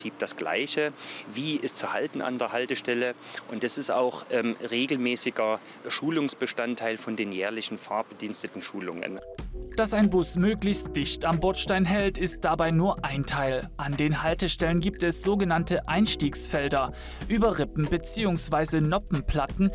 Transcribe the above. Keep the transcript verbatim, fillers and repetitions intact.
Das Gleiche, wie ist zu halten an der Haltestelle, und das ist auch ähm, regelmäßiger Schulungsbestandteil von den jährlichen fahrbediensteten Schulungen. Dass ein Bus möglichst dicht am Bordstein hält, ist dabei nur ein Teil. An den Haltestellen gibt es sogenannte Einstiegsfelder. Über Rippen bzw. Noppenplatten